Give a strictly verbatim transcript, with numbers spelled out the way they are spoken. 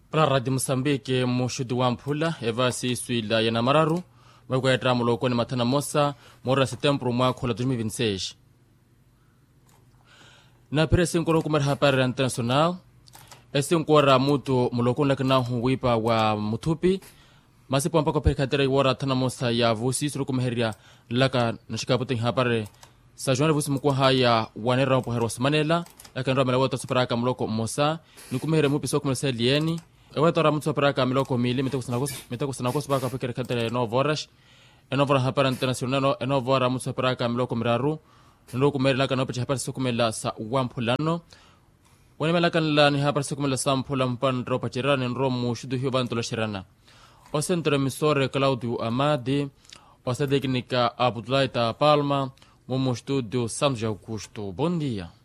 Para Radio Moçambique, Mushudu wa Mphula, Evasi Suila Yanamararu, Mwekwa ya Tramu Lokoni Matana Mosa, Mora Setembro mwaka wa dois mil e vinte e seis. Na presi nkoro kumara hapari international, esi nkora mutu mulokoni lakina huwipa wa mutupi, masipo mpako perikatera iwara tana mosa ya vusi, suru kumeheria laka nashikaputi hapari sa juana vusi mkwa haya wanera mpo herwa sumanela, laka nroa mela wata superaka muloko mosa, nikumehere mupi soku melisa lieni, ewa tora mutu superaka miloko mili, mitako sanakosu baka pekere katera eno vorash, eno vora hapari international, eno vora mutu superaka miloko miraru, ndo kumeri laka nope hapari sokumela sa wampulano, wani laka nila ni hapari sokumela sa mpula mpan dropa chirana, nro mushudu hiyo bantu la shirana. Osentre misore Claudio Amadi, osa teknika Abudulaita Palma, Momo Estúdio Santos Augusto. Bom dia.